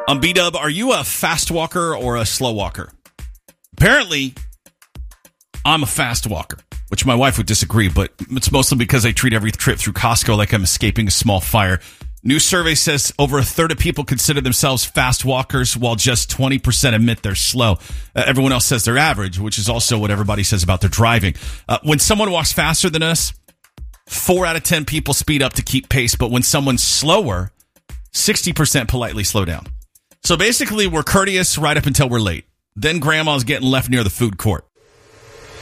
B-Dub, are you a fast walker or a slow walker? Apparently, I'm a fast walker, which my wife would disagree, but it's mostly because I treat every trip through Costco like I'm escaping a small fire. New survey says over a third of people consider themselves fast walkers, while just 20% admit they're slow. Everyone else says they're average, which is also what everybody says about their driving. When someone walks faster than us, 4 out of 10 people speed up to keep pace, but when someone's slower, 60% politely slow down. So basically, we're courteous right up until we're late. Then grandma's getting left near the food court.